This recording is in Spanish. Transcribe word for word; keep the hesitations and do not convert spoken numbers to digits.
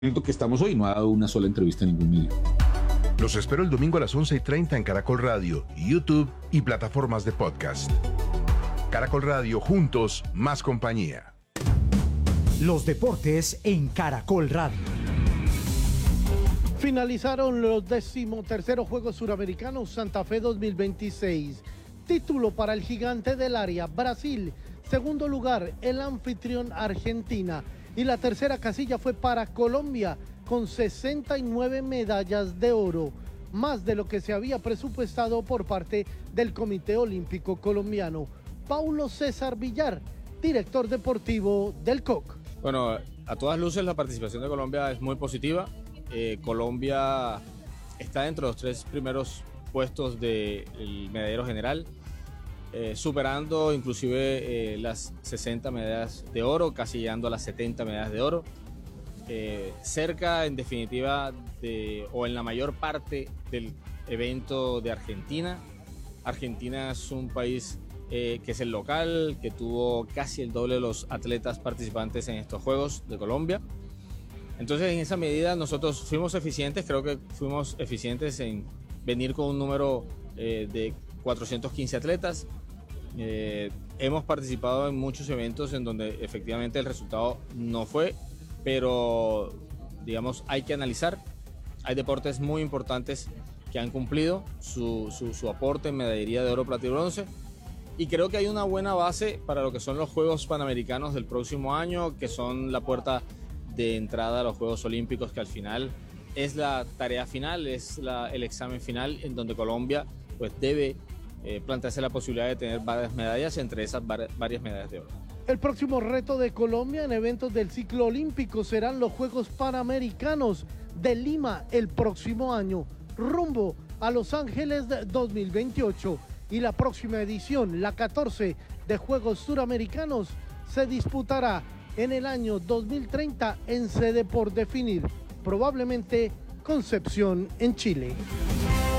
que estamos hoy, no ha dado una sola entrevista en ningún medio. Los espero el domingo a las once y treinta en Caracol Radio, YouTube y plataformas de podcast. Caracol Radio, juntos, más compañía. Los deportes en Caracol Radio. Finalizaron los decimoterceros Juegos Suramericanos Santa Fe dos mil veintiséis. Título para el gigante del área, Brasil. Segundo lugar, el anfitrión Argentina. Y la tercera casilla fue para Colombia, con sesenta y nueve medallas de oro, más de lo que se había presupuestado por parte del Comité Olímpico Colombiano. Paulo César Villar, director deportivo del C O C. Bueno, a todas luces la participación de Colombia es muy positiva. Eh, Colombia está dentro de los tres primeros puestos del medallero general, eh, superando inclusive eh, las sesenta medallas de oro, casi llegando a las setenta medallas de oro. Eh, cerca, en definitiva, de, o en la mayor parte del evento de Argentina. Argentina es un país eh, que es el local, que tuvo casi el doble de los atletas participantes en estos Juegos de Colombia. Entonces, en esa medida, nosotros fuimos eficientes, creo que fuimos eficientes en venir con un número eh, de cuatrocientos quince atletas. Eh, hemos participado en muchos eventos en donde efectivamente el resultado no fue, pero digamos hay que analizar. Hay deportes muy importantes que han cumplido su, su, su aporte en medallería de oro, plata y bronce, y creo que hay una buena base para lo que son los Juegos Panamericanos del próximo año, que son la puerta de entrada a los Juegos Olímpicos, que al final es la tarea final, es la, el examen final en donde Colombia pues debe eh, plantearse la posibilidad de tener varias medallas, entre esas varias medallas de oro. El próximo reto de Colombia en eventos del ciclo olímpico serán los Juegos Panamericanos de Lima el próximo año, rumbo a Los Ángeles dos mil veintiocho, y la próxima edición, la catorce de Juegos Suramericanos, se disputará en el año dos mil treinta en sede por definir, probablemente Concepción, en Chile.